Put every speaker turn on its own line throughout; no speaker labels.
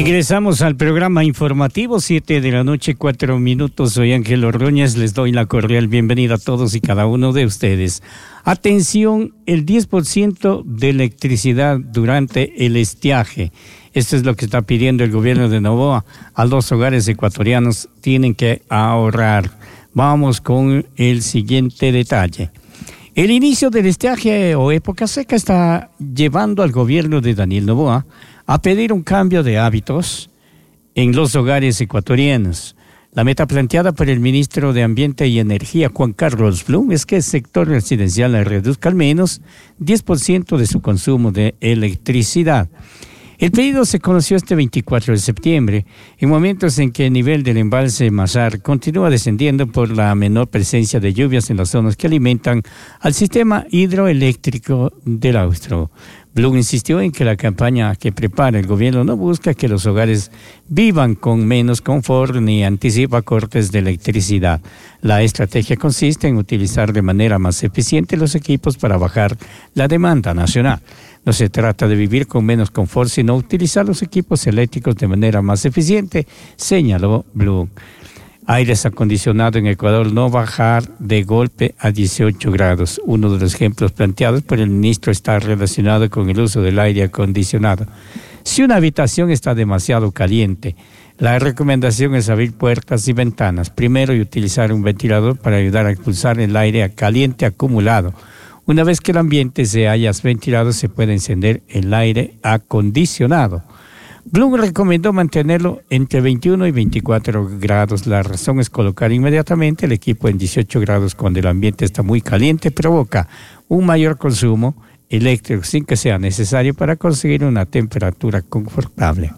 Ingresamos al programa informativo, 7:04 p.m. Soy Ángel Ordóñez, les doy la cordial bienvenida a todos y cada uno de ustedes. Atención, el 10% de electricidad durante el estiaje. Esto es lo que está pidiendo el gobierno de Noboa a los hogares ecuatorianos. Tienen que ahorrar. Vamos con el siguiente detalle. El inicio del estiaje o época seca está llevando al gobierno de Daniel Noboa a pedir un cambio de hábitos en los hogares ecuatorianos. La meta planteada por el ministro de Ambiente y Energía, Juan Carlos Blum, es que el sector residencial reduzca al menos 10% de su consumo de electricidad. El pedido se conoció este 24 de septiembre, en momentos en que el nivel del embalse Mazar continúa descendiendo por la menor presencia de lluvias en las zonas que alimentan al sistema hidroeléctrico del Austro. Blum insistió en que la campaña que prepara el gobierno no busca que los hogares vivan con menos confort ni anticipa cortes de electricidad. La estrategia consiste en utilizar de manera más eficiente los equipos para bajar la demanda nacional. No se trata de vivir con menos confort, sino utilizar los equipos eléctricos de manera más eficiente, señaló Blum. Aires acondicionado en Ecuador no bajar de golpe a 18 grados. Uno de los ejemplos planteados por el ministro está relacionado con el uso del aire acondicionado. Si una habitación está demasiado caliente, la recomendación es abrir puertas y ventanas primero y utilizar un ventilador para ayudar a expulsar el aire caliente acumulado. Una vez que el ambiente se haya ventilado, se puede encender el aire acondicionado. Blum recomendó mantenerlo entre 21 y 24 grados. La razón es colocar inmediatamente el equipo en 18 grados cuando el ambiente está muy caliente. Provoca un mayor consumo eléctrico sin que sea necesario para conseguir una temperatura confortable.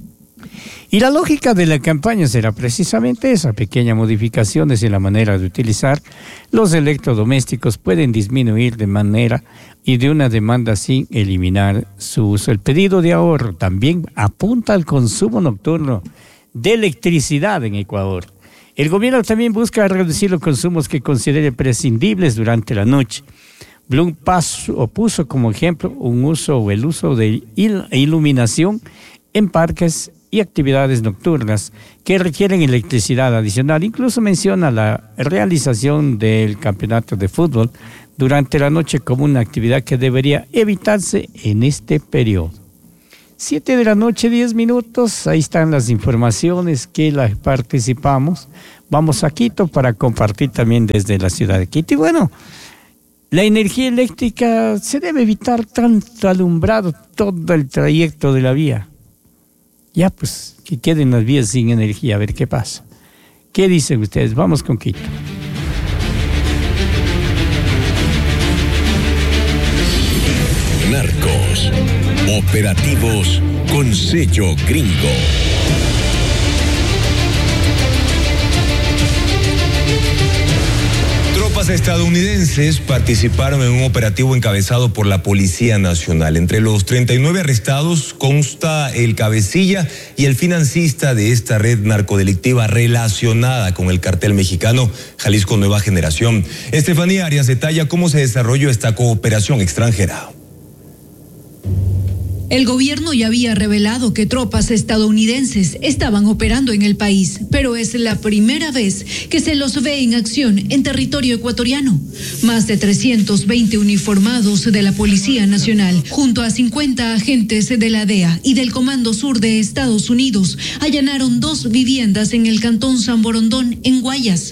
Y la lógica de la campaña será precisamente esa: pequeñas modificaciones en la manera de utilizar los electrodomésticos pueden disminuir de manera y de una demanda sin eliminar su uso. El pedido de ahorro también apunta al consumo nocturno de electricidad en Ecuador. El gobierno también busca reducir los consumos que considere prescindibles durante la noche. Blum puso como ejemplo el uso de iluminación en parques y actividades nocturnas que requieren electricidad adicional. Incluso menciona la realización del campeonato de fútbol durante la noche como una actividad que debería evitarse en este periodo. 7:10 p.m, ahí están las informaciones que las participamos. Vamos a Quito para compartir también desde la ciudad de Quito. Y bueno, la energía eléctrica se debe evitar tanto alumbrado todo el trayecto de la vía. Ya pues, que queden las vías sin energía, a ver qué pasa. ¿Qué dicen ustedes? Vamos con Quito.
Narcos, operativos con sello gringo. Tropas estadounidenses participaron en un operativo encabezado por la Policía Nacional. Entre los 39 arrestados consta el cabecilla y el financista de esta red narcodelictiva relacionada con el cartel mexicano Jalisco Nueva Generación. Estefanía Arias detalla cómo se desarrolló esta cooperación extranjera.
El gobierno ya había revelado que tropas estadounidenses estaban operando en el país, pero es la primera vez que se los ve en acción en territorio ecuatoriano. Más de 320 uniformados de la Policía Nacional, junto a 50 agentes de la DEA y del Comando Sur de Estados Unidos, allanaron 2 viviendas en el cantón San Borondón, en Guayas.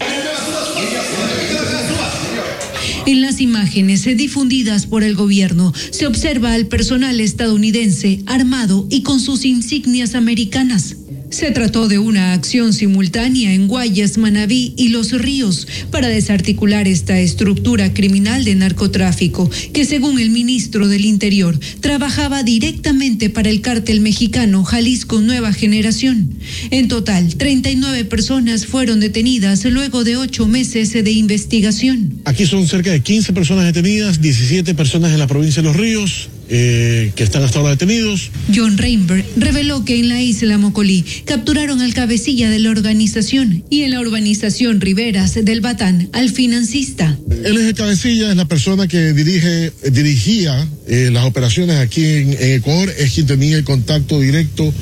En las imágenes difundidas por el gobierno se observa al personal estadounidense armado y con sus insignias americanas. Se trató de una acción simultánea en Guayas, Manabí y Los Ríos para desarticular esta estructura criminal de narcotráfico que, según el ministro del Interior, trabajaba directamente para el cártel mexicano Jalisco Nueva Generación. En total, 39 personas fueron detenidas luego de 8 meses de investigación.
Aquí son cerca de 15 personas detenidas, 17 personas en la provincia de Los Ríos, que están hasta ahora detenidos.
John Reinberg reveló que en la isla Mocolí capturaron al cabecilla de la organización y en la urbanización Riberas del Batán al financista.
Él es el cabecilla, es la persona que dirigía las operaciones aquí en Ecuador, es quien tenía el contacto directo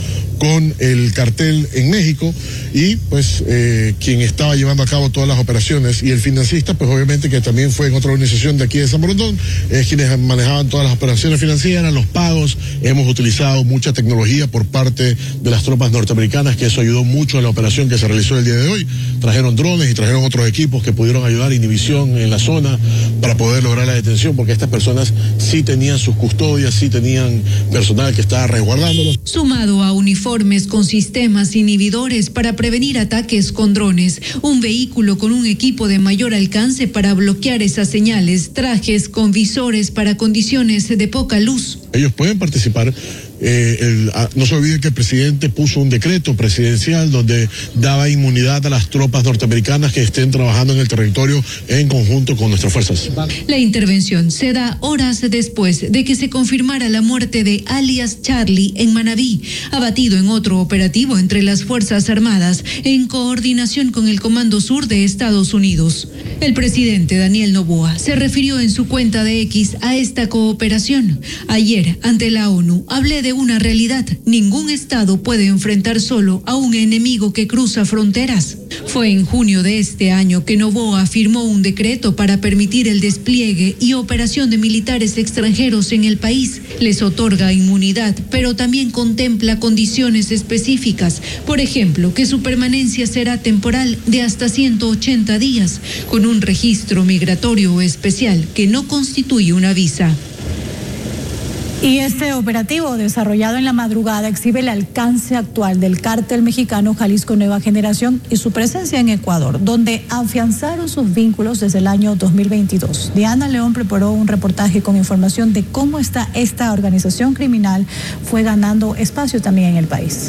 con el cartel en México y pues quien estaba llevando a cabo todas las operaciones, y el financista pues obviamente que también fue en otra organización de aquí de San Borondón, es quienes manejaban todas las operaciones financieras, los pagos. Hemos utilizado mucha tecnología por parte de las tropas norteamericanas, que eso ayudó mucho en la operación que se realizó el día de hoy. Trajeron drones y trajeron otros equipos que pudieron ayudar a Inhibición en la zona para poder lograr la detención, porque estas personas sí tenían sus custodias, sí tenían personal que estaba resguardándolos.
Sumado a uniformes con sistemas inhibidores para prevenir ataques con drones, un vehículo con un equipo de mayor alcance para bloquear esas señales, trajes con visores para condiciones de poca luz.
Ellos pueden participar. No se olvide que el presidente puso un decreto presidencial donde daba inmunidad a las tropas norteamericanas que estén trabajando en el territorio en conjunto con nuestras fuerzas.
La intervención se da horas después de que se confirmara la muerte de alias Charlie en Manabí, abatido en otro operativo entre las Fuerzas Armadas en coordinación con el Comando Sur de Estados Unidos. El presidente Daniel Noboa se refirió en su cuenta de X a esta cooperación. Ayer, ante la ONU, hablé de una realidad. Ningún Estado puede enfrentar solo a un enemigo que cruza fronteras. Fue en junio de este año que Noboa firmó un decreto para permitir el despliegue y operación de militares extranjeros en el país. Les otorga inmunidad, pero también contempla condiciones específicas. Por ejemplo, que su permanencia será temporal de hasta 180 días, con un registro migratorio especial que no constituye una visa.
Y este operativo desarrollado en la madrugada exhibe el alcance actual del cártel mexicano Jalisco Nueva Generación y su presencia en Ecuador, donde afianzaron sus vínculos desde el año 2022. Diana León preparó un reportaje con información de cómo esta organización criminal fue ganando espacio también en el país.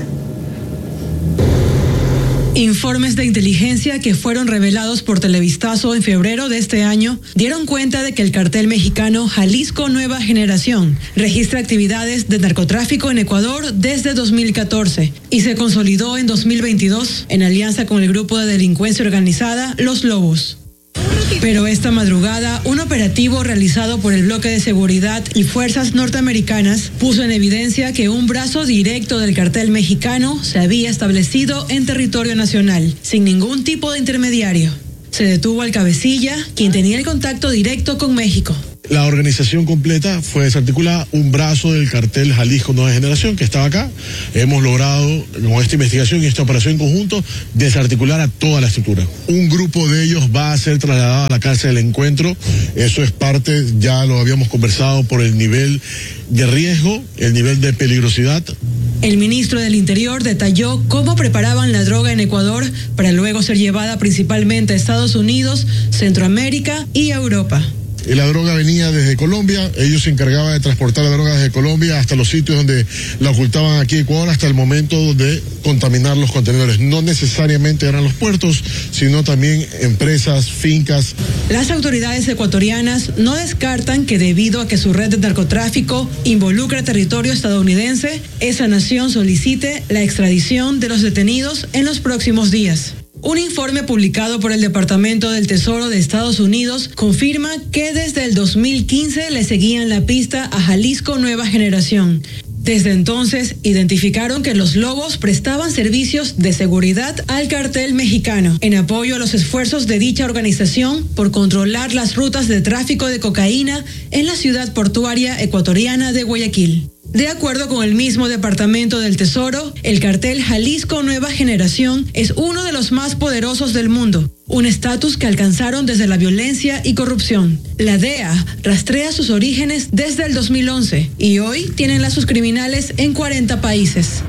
Informes de inteligencia que fueron revelados por Televistazo en febrero de este año dieron cuenta de que el cartel mexicano Jalisco Nueva Generación registra actividades de narcotráfico en Ecuador desde 2014 y se consolidó en 2022 en alianza con el grupo de delincuencia organizada Los Lobos. Pero esta madrugada, un operativo realizado por el bloque de seguridad y fuerzas norteamericanas puso en evidencia que un brazo directo del cartel mexicano se había establecido en territorio nacional, sin ningún tipo de intermediario. Se detuvo al cabecilla, quien tenía el contacto directo con México.
La organización completa fue desarticulada, un brazo del cartel Jalisco Nueva Generación que estaba acá. Hemos logrado, con esta investigación y esta operación en conjunto, desarticular a toda la estructura. Un grupo de ellos va a ser trasladado a la cárcel del Encuentro. Eso es parte, ya lo habíamos conversado, por el nivel de riesgo, el nivel de peligrosidad.
El ministro del Interior detalló cómo preparaban la droga en Ecuador para luego ser llevada principalmente a Estados Unidos, Centroamérica y Europa.
La droga venía desde Colombia, ellos se encargaban de transportar la droga desde Colombia hasta los sitios donde la ocultaban aquí en Ecuador, hasta el momento de contaminar los contenedores. No necesariamente eran los puertos, sino también empresas, fincas.
Las autoridades ecuatorianas no descartan que debido a que su red de narcotráfico involucra territorio estadounidense, esa nación solicite la extradición de los detenidos en los próximos días. Un informe publicado por el Departamento del Tesoro de Estados Unidos confirma que desde el 2015 le seguían la pista a Jalisco Nueva Generación. Desde entonces, identificaron que los Lobos prestaban servicios de seguridad al cartel mexicano, en apoyo a los esfuerzos de dicha organización por controlar las rutas de tráfico de cocaína en la ciudad portuaria ecuatoriana de Guayaquil. De acuerdo con el mismo Departamento del Tesoro, el cartel Jalisco Nueva Generación es uno de los más poderosos del mundo, un estatus que alcanzaron desde la violencia y corrupción. La DEA rastrea sus orígenes desde el 2011 y hoy tienen lazos criminales en 40 países.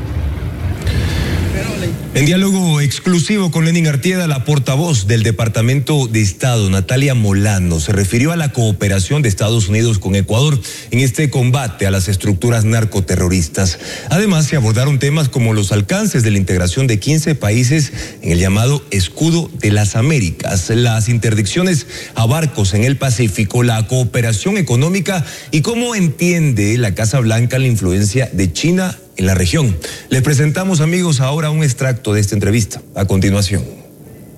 En diálogo exclusivo con Lenin Artieda, la portavoz del Departamento de Estado, Natalia Molano, se refirió a la cooperación de Estados Unidos con Ecuador en este combate a las estructuras narcoterroristas. Además, se abordaron temas como los alcances de la integración de 15 países en el llamado Escudo de las Américas, las interdicciones a barcos en el Pacífico, la cooperación económica y cómo entiende la Casa Blanca la influencia de China en la región. Les presentamos, amigos, ahora un extracto de esta entrevista. A continuación.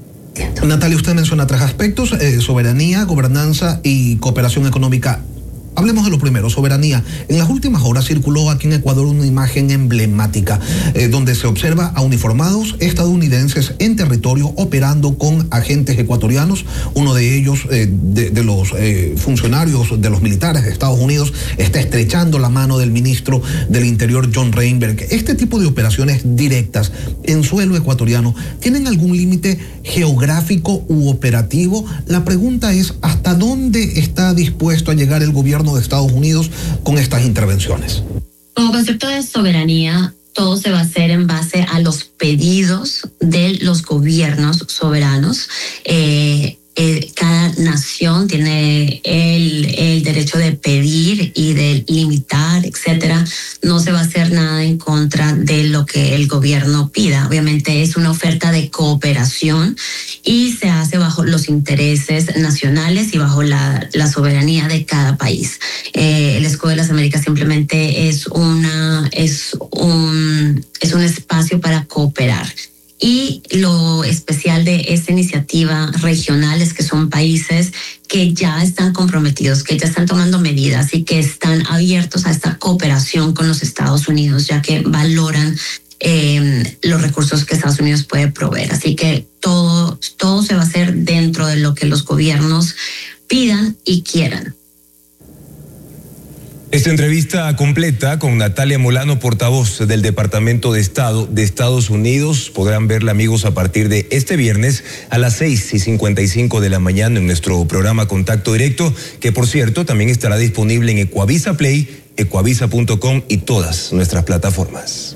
Natalia, usted menciona tres aspectos: soberanía, gobernanza y cooperación económica. Hablemos de lo primero, soberanía. En las últimas horas circuló aquí en Ecuador una imagen emblemática donde se observa a uniformados estadounidenses en territorio operando con agentes ecuatorianos. Uno de ellos, de los funcionarios de los militares de Estados Unidos, está estrechando la mano del ministro del Interior, John Reinberg. Este tipo de operaciones directas en suelo ecuatoriano, ¿tienen algún límite geográfico u operativo? La pregunta es, ¿hasta dónde está dispuesto a llegar el gobierno de Estados Unidos con estas intervenciones?
Como concepto de soberanía, todo se va a hacer en base a los pedidos de los gobiernos soberanos. Cada nación tiene el derecho de pedir y de limitar, etcétera. No se va a hacer nada en contra de lo que el gobierno pida. Obviamente es una oferta de cooperación y se hace bajo los intereses nacionales y bajo la soberanía de cada país. El Escudo de las Américas simplemente es un espacio para cooperar. Y lo especial de esta iniciativa regional es que son países que ya están comprometidos, que ya están tomando medidas y que están abiertos a esta cooperación con los Estados Unidos, ya que valoran los recursos que Estados Unidos puede proveer. Así que todo se va a hacer dentro de lo que los gobiernos pidan y quieran.
Esta entrevista completa con Natalia Molano, portavoz del Departamento de Estado de Estados Unidos. Podrán verla, amigos, a partir de este viernes a las 6:55 de la mañana en nuestro programa Contacto Directo, que por cierto también estará disponible en Ecuavisa Play, ecuavisa.com y todas nuestras plataformas.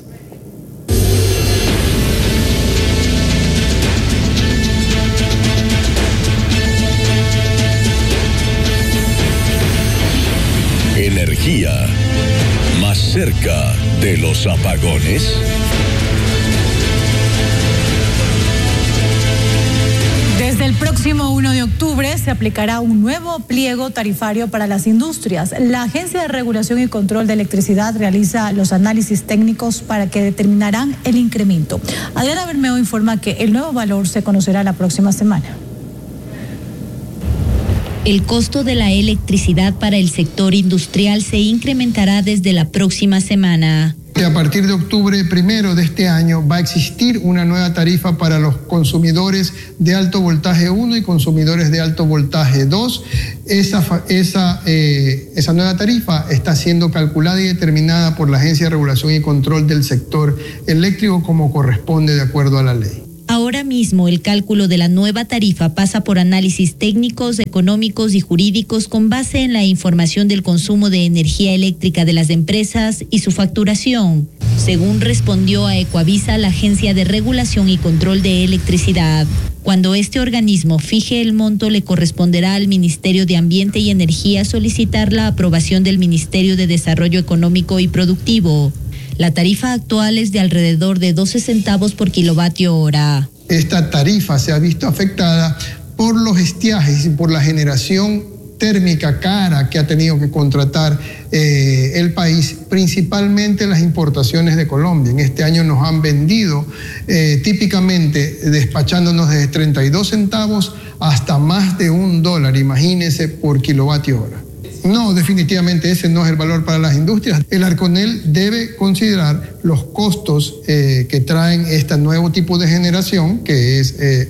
Energía, más cerca de los apagones.
Desde el próximo 1 de octubre se aplicará un nuevo pliego tarifario para las industrias. La Agencia de Regulación y Control de Electricidad realiza los análisis técnicos para que determinarán el incremento. Adriana Bermeo informa que el nuevo valor se conocerá la próxima semana.
El costo de la electricidad para el sector industrial se incrementará desde la próxima semana.
A partir de octubre 1 de este año va a existir una nueva tarifa para los consumidores de alto voltaje 1 y consumidores de alto voltaje 2. Esa nueva tarifa está siendo calculada y determinada por la Agencia de Regulación y Control del Sector Eléctrico como corresponde de acuerdo a la ley.
Ahora mismo el cálculo de la nueva tarifa pasa por análisis técnicos, económicos y jurídicos con base en la información del consumo de energía eléctrica de las empresas y su facturación, según respondió a Ecuavisa la Agencia de Regulación y Control de Electricidad. Cuando este organismo fije el monto, le corresponderá al Ministerio de Ambiente y Energía solicitar la aprobación del Ministerio de Desarrollo Económico y Productivo. La tarifa actual es de alrededor de 12 centavos por kilovatio hora.
Esta tarifa se ha visto afectada por los estiajes y por la generación térmica cara que ha tenido que contratar el país, principalmente las importaciones de Colombia. En este año nos han vendido típicamente despachándonos desde 32 centavos hasta más de $1, imagínense, por kilovatio hora. No, definitivamente ese no es el valor para las industrias. El Arconel debe considerar los costos que traen este nuevo tipo de generación, que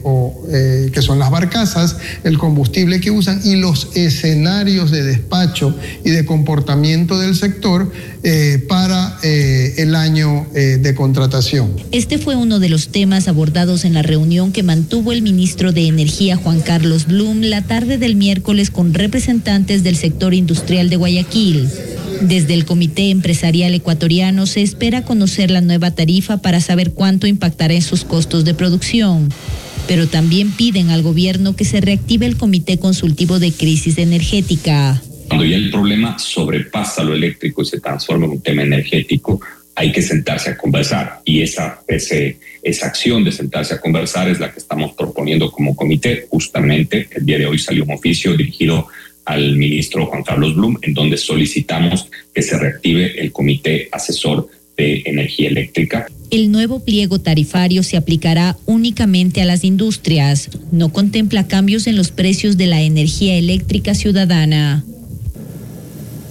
son las barcazas, el combustible que usan y los escenarios de despacho y de comportamiento del sector para el año de contratación.
Este fue uno de los temas abordados en la reunión que mantuvo el ministro de Energía, Juan Carlos Blum, la tarde del miércoles con representantes del sector industrial de Guayaquil. Desde el Comité Empresarial Ecuatoriano se espera conocer la nueva tarifa para saber cuánto impactará en sus costos de producción. Pero también piden al gobierno que se reactive el Comité Consultivo de Crisis Energética.
Cuando ya el problema sobrepasa lo eléctrico y se transforma en un tema energético, hay que sentarse a conversar. Y esa acción de sentarse a conversar es la que estamos proponiendo como comité. Justamente el día de hoy salió un oficio dirigido al ministro Juan Carlos Blum, en donde solicitamos que se reactive el Comité Asesor de Energía Eléctrica.
El nuevo pliego tarifario se aplicará únicamente a las industrias. No contempla cambios en los precios de la energía eléctrica ciudadana.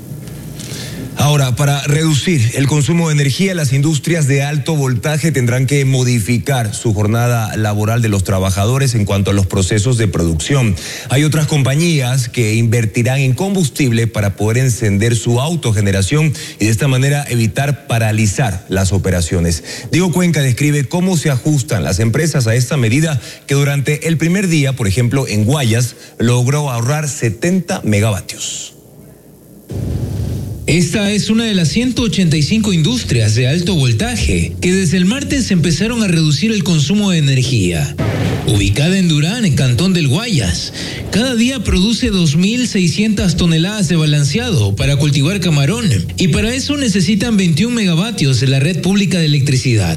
Ahora, para reducir el consumo de energía, las industrias de alto voltaje tendrán que modificar su jornada laboral de los trabajadores en cuanto a los procesos de producción. Hay otras compañías que invertirán en combustible para poder encender su autogeneración y de esta manera evitar paralizar las operaciones. Diego Cuenca describe cómo se ajustan las empresas a esta medida que durante el primer día, por ejemplo, en Guayas, logró ahorrar 70 megavatios.
Esta es una de las 185 industrias de alto voltaje que desde el martes empezaron a reducir el consumo de energía. Ubicada en Durán, en Cantón del Guayas, cada día produce 2.600 toneladas de balanceado para cultivar camarón y para eso necesitan 21 megavatios de la red pública de electricidad.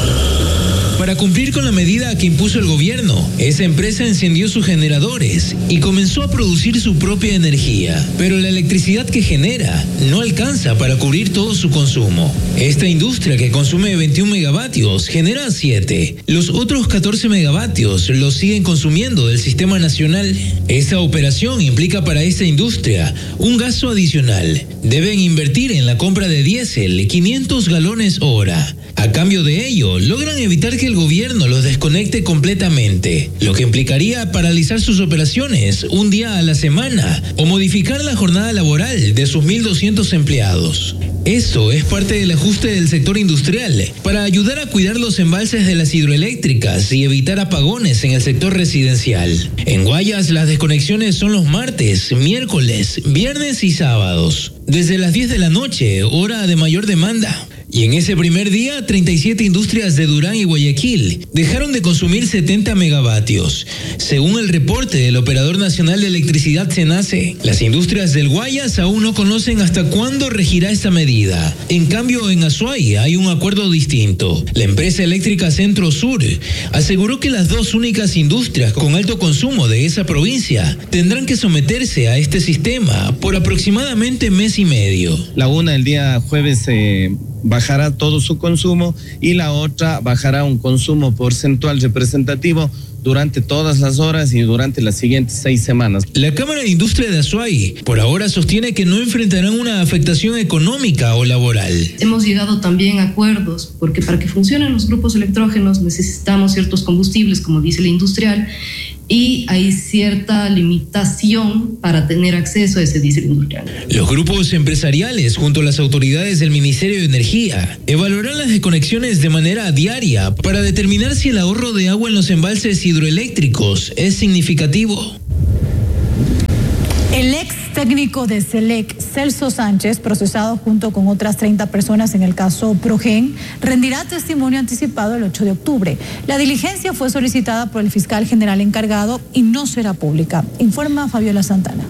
Para cumplir con la medida que impuso el gobierno, esa empresa encendió sus generadores y comenzó a producir su propia energía. Pero la electricidad que genera no alcanza para cubrir todo su consumo. Esta industria, que consume 21 megavatios, genera 7. Los otros 14 megavatios los siguen consumiendo del sistema nacional. Esta operación implica para esta industria un gasto adicional. Deben invertir en la compra de diésel 500 galones hora. A cambio de ello, logran evitar que el gobierno los desconecte completamente, lo que implicaría paralizar sus operaciones un día a la semana o modificar la jornada laboral de sus 1.200 empleados. Esto es parte del ajuste del sector industrial para ayudar a cuidar los embalses de las hidroeléctricas y evitar apagones en el sector residencial. En Guayas, las desconexiones son los martes, miércoles, viernes y sábados, desde las 10 de la noche, hora de mayor demanda. Y en ese primer día, 37 industrias de Durán y Guayaquil dejaron de consumir 70 megavatios. Según el reporte del Operador Nacional de Electricidad SENACE, las industrias del Guayas aún no conocen hasta cuándo regirá esta medida. En cambio, en Azuay hay un acuerdo distinto. La empresa eléctrica Centro Sur aseguró que las dos únicas industrias con alto consumo de esa provincia tendrán que someterse a este sistema por aproximadamente mes y medio.
La una el día jueves bajará todo su consumo y la otra bajará un consumo porcentual representativo durante todas las horas y durante las siguientes 6 semanas.
La Cámara de Industria de Azuay por ahora sostiene que no enfrentarán una afectación económica o laboral.
Hemos llegado también a acuerdos porque para que funcionen los grupos electrógenos necesitamos ciertos combustibles como diésel industrial y hay cierta limitación para tener acceso a ese diésel industrial.
Los grupos empresariales junto a las autoridades del Ministerio de Energía evaluarán las desconexiones de manera diaria para determinar si el ahorro de agua en los embalses hidroeléctricos es significativo.
El ex técnico de SELEC, Celso Sánchez, procesado junto con otras 30 personas en el caso Progen, rendirá testimonio anticipado el 8 de octubre. La diligencia fue solicitada por el fiscal general encargado y no será pública, informa Fabiola Santana.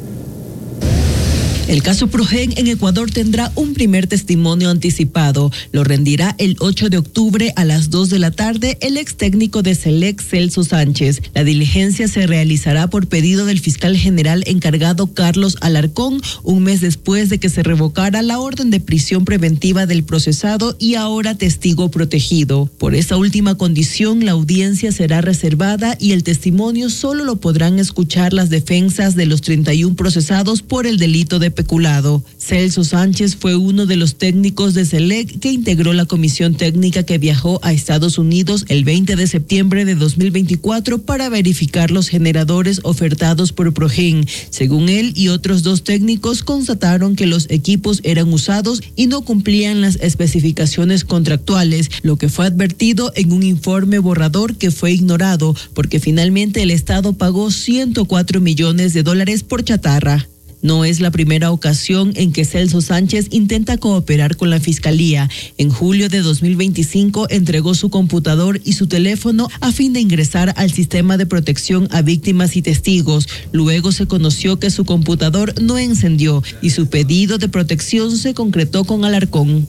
El caso Progen en Ecuador tendrá un primer testimonio anticipado. Lo rendirá el 8 de octubre a las 2 de la tarde el ex técnico de SELEC, Celso Sánchez. La diligencia se realizará por pedido del fiscal general encargado Carlos Alarcón, un mes después de que se revocara la orden de prisión preventiva del procesado y ahora testigo protegido. Por esa última condición, la audiencia será reservada y el testimonio solo lo podrán escuchar las defensas de los 31 procesados por el delito de peculado. Celso Sánchez fue uno de los técnicos de SELEC que integró la comisión técnica que viajó a Estados Unidos el 20 de septiembre de 2024 para verificar los generadores ofertados por Progen. Según él y otros 2 técnicos, constataron que los equipos eran usados y no cumplían las especificaciones contractuales, lo que fue advertido en un informe borrador que fue ignorado porque finalmente el Estado pagó $104 millones por chatarra. No es la primera ocasión en que Celso Sánchez intenta cooperar con la Fiscalía. En julio de 2025 entregó su computador y su teléfono a fin de ingresar al sistema de protección a víctimas y testigos. Luego se conoció que su computador no encendió y su pedido de protección se concretó con Alarcón.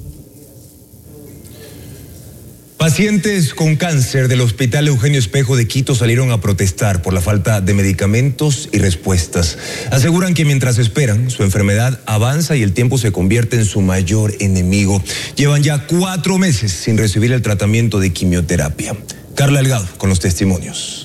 Pacientes con cáncer del Hospital Eugenio Espejo de Quito salieron a protestar por la falta de medicamentos y respuestas. Aseguran que mientras esperan, su enfermedad avanza y el tiempo se convierte en su mayor enemigo. Llevan ya 4 meses sin recibir el tratamiento de quimioterapia. Carla Delgado con los testimonios.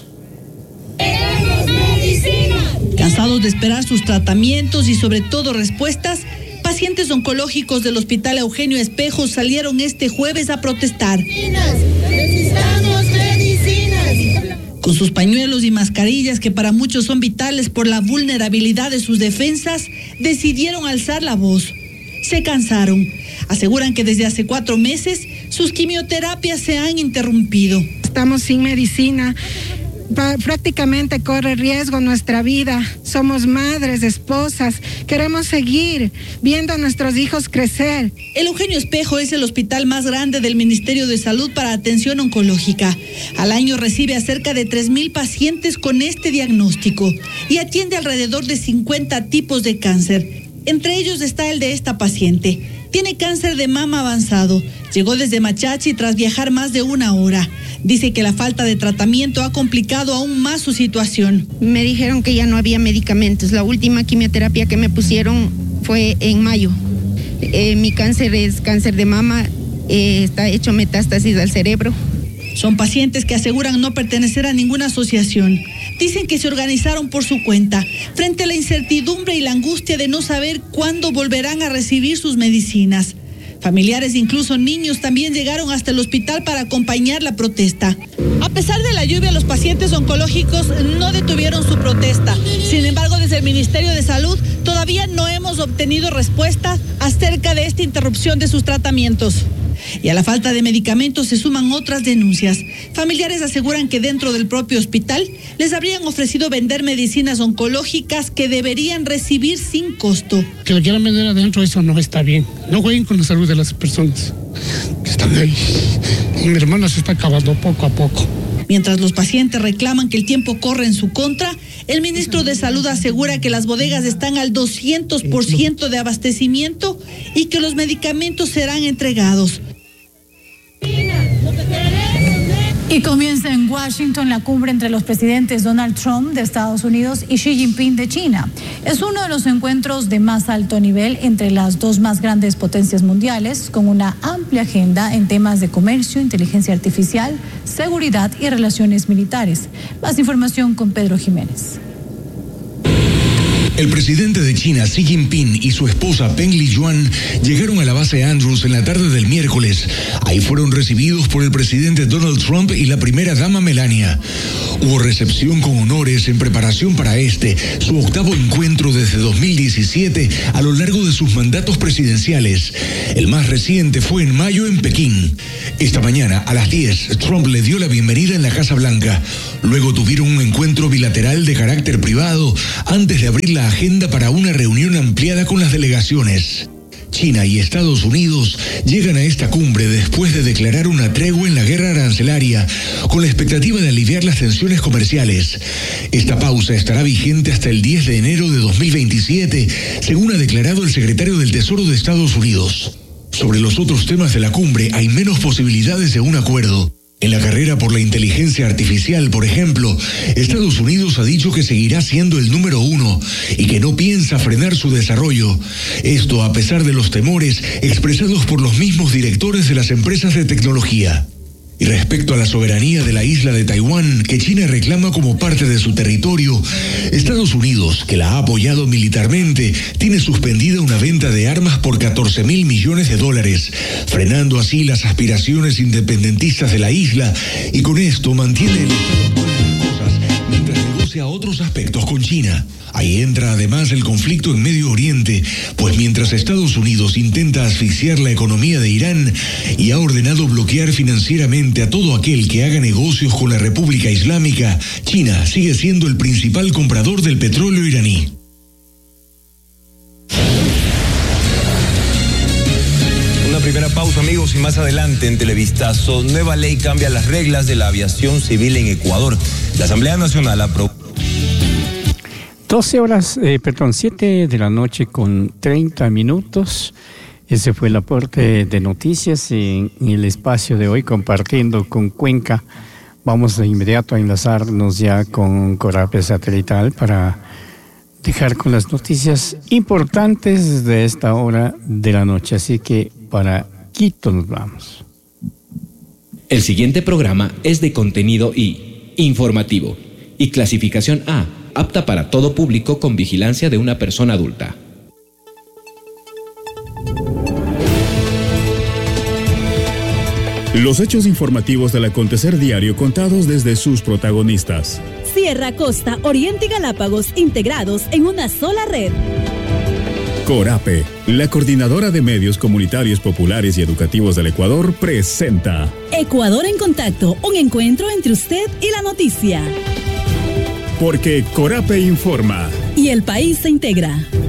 Cansados de esperar sus tratamientos y sobre todo respuestas, Pacientes oncológicos del Hospital Eugenio Espejo salieron este jueves a protestar.
Necesitamos medicinas.
Con sus pañuelos y mascarillas, que para muchos son vitales por la vulnerabilidad de sus defensas, decidieron alzar la voz. Se cansaron. Aseguran que desde hace 4 meses sus quimioterapias se han interrumpido.
Estamos sin medicina. Prácticamente corre riesgo nuestra vida. Somos madres, esposas. Queremos seguir viendo a nuestros hijos crecer.
El Eugenio Espejo es el hospital más grande del Ministerio de Salud para atención oncológica. Al año recibe a cerca de 3,000 pacientes con este diagnóstico y atiende alrededor de 50 tipos de cáncer. Entre ellos está el de esta paciente. Tiene cáncer de mama avanzado. Llegó desde Machachi tras viajar más de 1 hora. Dice que la falta de tratamiento ha complicado aún más su situación.
Me dijeron que ya no había medicamentos. La última quimioterapia que me pusieron fue en mayo. Mi cáncer es cáncer de mama. Está hecho metástasis al cerebro.
Son pacientes que aseguran no pertenecer a ninguna asociación. Dicen que se organizaron por su cuenta, frente a la incertidumbre y la angustia de no saber cuándo volverán a recibir sus medicinas. Familiares, incluso niños, también llegaron hasta el hospital para acompañar la protesta. A pesar de la lluvia, los pacientes oncológicos no detuvieron su protesta. Sin embargo, desde el Ministerio de Salud todavía no hemos obtenido respuesta acerca de esta interrupción de sus tratamientos. Y a la falta de medicamentos se suman otras denuncias. Familiares aseguran que dentro del propio hospital les habrían ofrecido vender medicinas oncológicas que deberían recibir sin costo.
Que lo quieran vender adentro, eso no está bien. No jueguen con la salud de las personas que están ahí. Mi hermana se está acabando poco a poco.
Mientras los pacientes reclaman que el tiempo corre en su contra, el ministro de Salud asegura que las bodegas están al 200% de abastecimiento y que los medicamentos serán entregados.
Y comienza en Washington la cumbre entre los presidentes Donald Trump de Estados Unidos y Xi Jinping de China. Es uno de los encuentros de más alto nivel entre las dos más grandes potencias mundiales, con una amplia agenda en temas de comercio, inteligencia artificial, seguridad y relaciones militares. Más información con Pedro Jiménez.
El presidente de China, Xi Jinping, y su esposa Peng Liyuan llegaron a la base Andrews en la tarde del miércoles. Ahí fueron recibidos por el presidente Donald Trump y la primera dama Melania. Hubo recepción con honores en preparación para su 8º encuentro desde 2017 a lo largo de sus mandatos presidenciales. El más reciente fue en mayo en Pekín. Esta mañana, a las 10, Trump le dio la bienvenida en la Casa Blanca. Luego tuvieron un encuentro bilateral de carácter privado antes de abrir la agenda para una reunión ampliada con las delegaciones. China y Estados Unidos llegan a esta cumbre después de declarar una tregua en la guerra arancelaria, con la expectativa de aliviar las tensiones comerciales. Esta pausa estará vigente hasta el 10 de enero de 2027, según ha declarado el secretario del Tesoro de Estados Unidos. Sobre los otros temas de la cumbre hay menos posibilidades de un acuerdo. En la carrera por la inteligencia artificial, por ejemplo, Estados Unidos ha dicho que seguirá siendo el número 1 y que no piensa frenar su desarrollo. Esto a pesar de los temores expresados por los mismos directores de las empresas de tecnología. Y respecto a la soberanía de la isla de Taiwán, que China reclama como parte de su territorio, Estados Unidos, que la ha apoyado militarmente, tiene suspendida una venta de armas por $14,000 millones, frenando así las aspiraciones independentistas de la isla, y con esto mantiene el estado actual de las cosas mientras negocia otros aspectos con China. Ahí entra además el conflicto en Medio Oriente, pues mientras Estados Unidos intenta asfixiar la economía de Irán y ha ordenado bloquear financieramente a todo aquel que haga negocios con la República Islámica, China sigue siendo el principal comprador del petróleo iraní.
Una primera pausa, amigos, y más adelante en Televistazo, nueva ley cambia las reglas de la aviación civil en Ecuador. La Asamblea Nacional aprobó
7 de la noche con 30 minutos. Ese fue el aporte de noticias en el espacio de hoy, compartiendo con Cuenca. Vamos de inmediato a enlazarnos ya con Corapia Satelital para dejar con las noticias importantes de esta hora de la noche. Así que para Quito nos vamos.
El siguiente programa es de contenido I, informativo, y clasificación A, apta para todo público con vigilancia de una persona adulta.
Los hechos informativos del acontecer diario contados desde sus protagonistas.
Sierra, Costa, Oriente y Galápagos integrados en una sola red.
Corape, la coordinadora de medios comunitarios populares y educativos del Ecuador, presenta
Ecuador en Contacto, un encuentro entre usted y la noticia.
Porque Corape informa.
Y el país se integra.